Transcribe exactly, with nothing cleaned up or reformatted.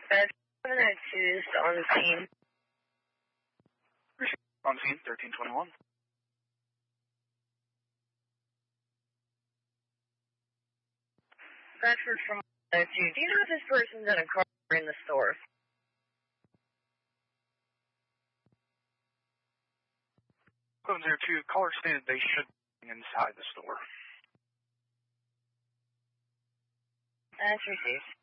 That's seven oh two is on the scene. On scene, thirteen twenty-one. Bradford from oh two. Do you know if this person's in a car or in the store? seven oh two, caller stated they should be inside the store. That's received.